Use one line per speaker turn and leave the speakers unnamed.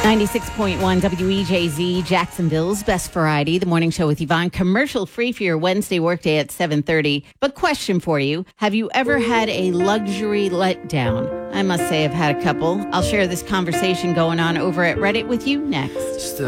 96.1 WEJZ, Jacksonville's Best Variety, the morning show with Yvonne, commercial free for your Wednesday workday at 7:30. But question for you, have you ever had a luxury letdown? I must say I've had a couple. I'll share this conversation going on over at Reddit with you next.